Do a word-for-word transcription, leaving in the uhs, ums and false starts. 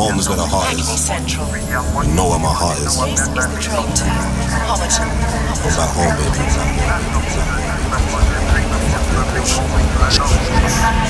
home is where the heart is. Central. You know where my heart is. This is the train to Homerton. Come back home, baby.